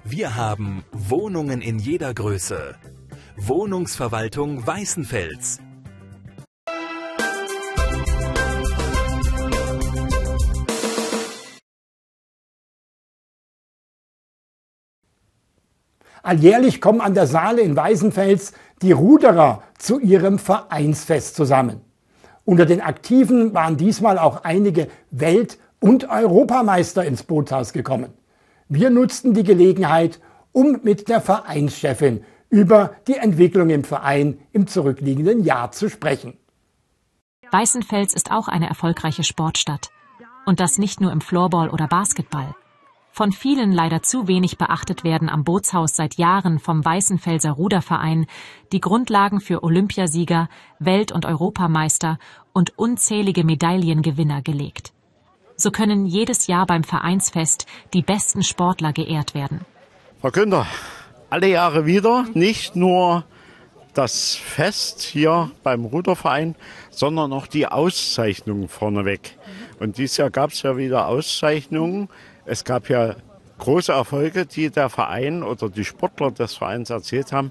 Wir haben Wohnungen in jeder Größe. Wohnungsverwaltung Weißenfels. Alljährlich kommen an der Saale in Weißenfels die Ruderer zu ihrem Vereinsfest zusammen. Unter den Aktiven waren diesmal auch einige Welt- und Europameister ins Bootshaus gekommen. Wir nutzten die Gelegenheit, um mit der Vereinschefin über die Entwicklung im Verein im zurückliegenden Jahr zu sprechen. Weißenfels ist auch eine erfolgreiche Sportstadt. Und das nicht nur im Floorball oder Basketball. Von vielen leider zu wenig beachtet werden am Bootshaus seit Jahren vom Weißenfelser Ruderverein die Grundlagen für Olympiasieger, Welt- und Europameister und unzählige Medaillengewinner gelegt. So können jedes Jahr beim Vereinsfest die besten Sportler geehrt werden. Frau Günther, alle Jahre wieder, nicht nur das Fest hier beim Ruderverein, sondern auch die Auszeichnungen vorneweg. Und dieses Jahr gab es ja wieder Auszeichnungen. Es gab ja große Erfolge, die der Verein oder die Sportler des Vereins erzählt haben.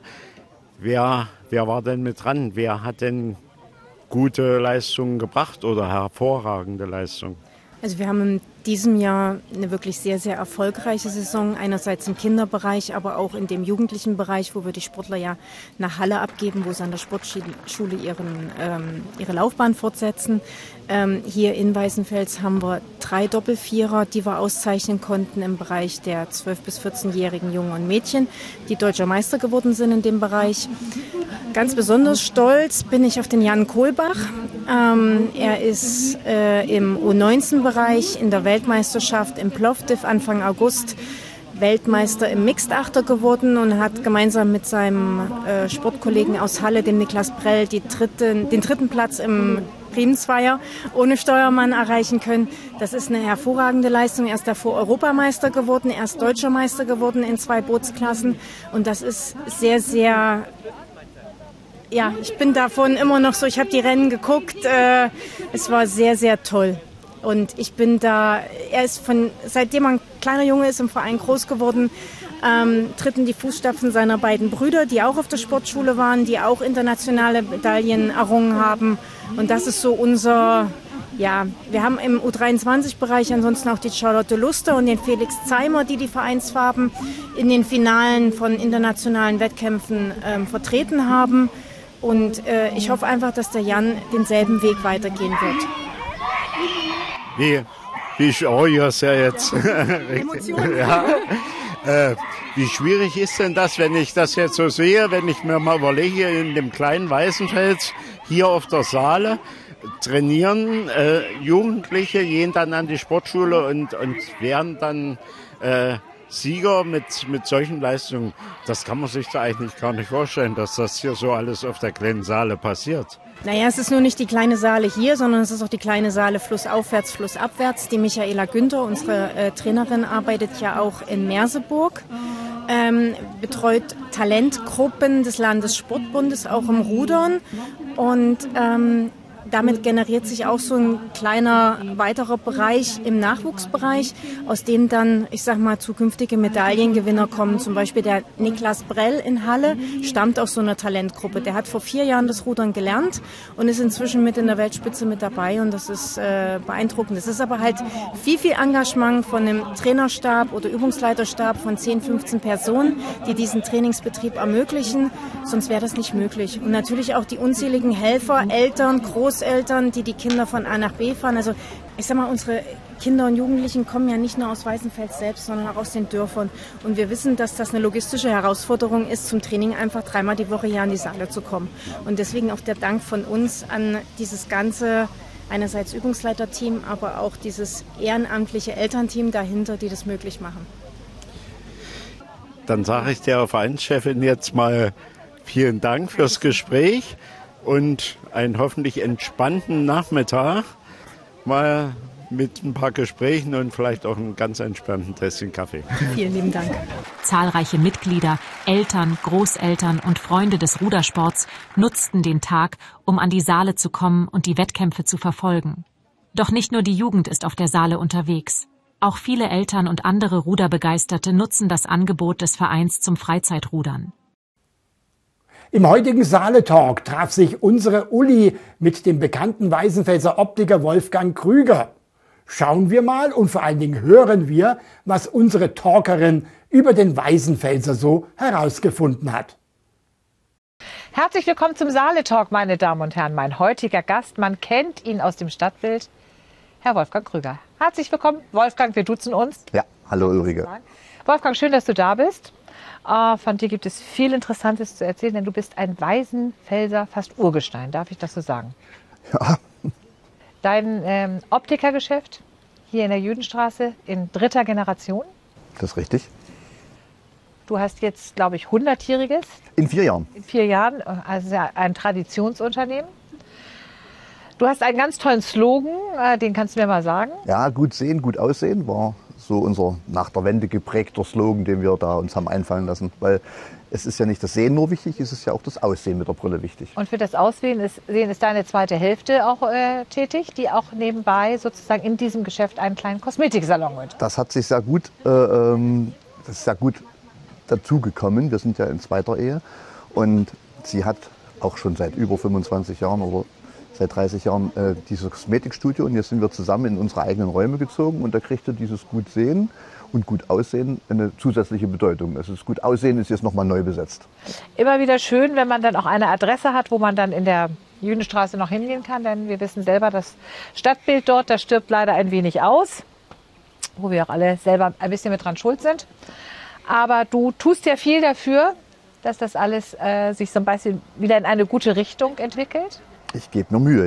Wer war denn mit dran? Wer hat denn gute Leistungen gebracht oder hervorragende Leistungen? Also wir haben in diesem Jahr eine wirklich sehr, sehr erfolgreiche Saison. Einerseits im Kinderbereich, aber auch in dem jugendlichen Bereich, wo wir die Sportler ja nach Halle abgeben, wo sie an der Sportschule ihre Laufbahn fortsetzen. Hier in Weißenfels haben wir 3 Doppelvierer, die wir auszeichnen konnten im Bereich der 12- bis 14-jährigen Jungen und Mädchen, die deutscher Meister geworden sind in dem Bereich. Ganz besonders stolz bin ich auf den Jan Kohlbach. Er ist im U19-Bereich in der Weltmeisterschaft im Plovdiv Anfang August Weltmeister im Mixed-Achter geworden und hat gemeinsam mit seinem Sportkollegen aus Halle, dem Niklas Prell, den dritten Platz im Riemenzweier ohne Steuermann erreichen können. Das ist eine hervorragende Leistung. Er ist davor Europameister geworden, er ist Deutscher Meister geworden in 2 Bootsklassen. Und das ist sehr, sehr... Ja, ich bin davon immer noch so, ich habe die Rennen geguckt. Es war sehr, sehr toll. Und ich bin da, seitdem er ein kleiner Junge ist, im Verein groß geworden, tritt in die Fußstapfen seiner beiden Brüder, die auch auf der Sportschule waren, die auch internationale Medaillen errungen haben. Und das ist so unser, ja, wir haben im U23-Bereich ansonsten auch die Charlotte Luster und den Felix Zeimer, die Vereinsfarben in den Finalen von internationalen Wettkämpfen vertreten haben. Und ich hoffe einfach, dass der Jan denselben Weg weitergehen wird. Wie ihr es ja jetzt. Ja. Wie schwierig ist denn das, wenn ich das jetzt so sehe, wenn ich mir mal überlege, in dem kleinen Weißenfels, hier auf der Saale, trainieren Jugendliche, gehen dann an die Sportschule und werden dann Sieger mit solchen Leistungen. Das kann man sich da eigentlich gar nicht vorstellen, dass das hier so alles auf der kleinen Saale passiert. Naja, es ist nur nicht die kleine Saale hier, sondern es ist auch die kleine Saale flussaufwärts, flussabwärts. Die Michaela Günther, unsere Trainerin, arbeitet ja auch in Merseburg, betreut Talentgruppen des Landessportbundes, auch im Rudern. Und damit generiert sich auch so ein kleiner weiterer Bereich im Nachwuchsbereich, aus dem dann, ich sag mal, zukünftige Medaillengewinner kommen. Zum Beispiel der Niklas Brell in Halle stammt aus so einer Talentgruppe. Der hat vor 4 Jahren das Rudern gelernt und ist inzwischen mit in der Weltspitze mit dabei und das ist beeindruckend. Es ist aber halt viel, viel Engagement von einem Trainerstab oder Übungsleiterstab von 10, 15 Personen, die diesen Trainingsbetrieb ermöglichen, sonst wäre das nicht möglich. Und natürlich auch die unzähligen Helfer, Eltern, Großeltern, die Kinder von A nach B fahren. Also ich sag mal, unsere Kinder und Jugendlichen kommen ja nicht nur aus Weißenfels selbst, sondern auch aus den Dörfern. Und wir wissen, dass das eine logistische Herausforderung ist, zum Training einfach 3-mal die Woche hier an die Saale zu kommen. Und deswegen auch der Dank von uns an dieses ganze, einerseits Übungsleiterteam, aber auch dieses ehrenamtliche Elternteam dahinter, die das möglich machen. Dann sage ich der Vereinschefin jetzt mal vielen Dank fürs Gespräch und einen hoffentlich entspannten Nachmittag, mal mit ein paar Gesprächen und vielleicht auch einem ganz entspannten Tässchen Kaffee. Vielen lieben Dank. Zahlreiche Mitglieder, Eltern, Großeltern und Freunde des Rudersports nutzten den Tag, um an die Saale zu kommen und die Wettkämpfe zu verfolgen. Doch nicht nur die Jugend ist auf der Saale unterwegs. Auch viele Eltern und andere Ruderbegeisterte nutzen das Angebot des Vereins zum Freizeitrudern. Im heutigen Saale-Talk traf sich unsere Uli mit dem bekannten Weißenfelser Optiker Wolfgang Krüger. Schauen wir mal und vor allen Dingen hören wir, was unsere Talkerin über den Weißenfelser so herausgefunden hat. Herzlich willkommen zum Saale-Talk, meine Damen und Herren. Mein heutiger Gast, man kennt ihn aus dem Stadtbild, Herr Wolfgang Krüger. Herzlich willkommen, Wolfgang, wir duzen uns. Ja, hallo Ulrike. Wolfgang, schön, dass du da bist. Von dir gibt es viel Interessantes zu erzählen, denn du bist ein Weißenfelser, fast Urgestein, darf ich das so sagen? Ja. Dein Optikergeschäft hier in der Jüdenstraße in 3. Generation. Das ist richtig. Du hast jetzt, glaube ich, 100-jähriges. In 4 Jahren. In 4 Jahren, also ein Traditionsunternehmen. Du hast einen ganz tollen Slogan, den kannst du mir mal sagen. Ja, gut sehen, gut aussehen war so unser nach der Wende geprägter Slogan, den wir da uns haben einfallen lassen. Weil es ist ja nicht das Sehen nur wichtig, es ist ja auch das Aussehen mit der Brille wichtig. Und für das Aussehen ist deine zweite Hälfte auch tätig, die auch nebenbei sozusagen in diesem Geschäft einen kleinen Kosmetiksalon hat. Das hat sich sehr gut, dazugekommen. Wir sind ja in 2. Ehe und sie hat auch schon seit über 25 Jahren oder seit 30 Jahren dieses Kosmetikstudio und jetzt sind wir zusammen in unsere eigenen Räume gezogen und da kriegte dieses Gut sehen und gut aussehen eine zusätzliche Bedeutung. Also das gut aussehen ist jetzt nochmal neu besetzt. Immer wieder schön, wenn man dann auch eine Adresse hat, wo man dann in der Jüdenstraße noch hingehen kann, denn wir wissen selber, das Stadtbild dort, das stirbt leider ein wenig aus, wo wir auch alle selber ein bisschen mit dran schuld sind. Aber du tust ja viel dafür, dass das alles sich so ein bisschen wieder in eine gute Richtung entwickelt. Ich gebe mir Mühe.